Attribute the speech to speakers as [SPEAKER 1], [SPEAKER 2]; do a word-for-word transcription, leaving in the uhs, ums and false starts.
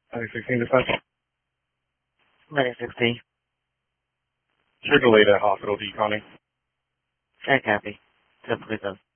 [SPEAKER 1] Medic sixteen dispatch.
[SPEAKER 2] Medic sixteen.
[SPEAKER 1] You're delayed at hospital deconning.
[SPEAKER 2] I copy. Typically does.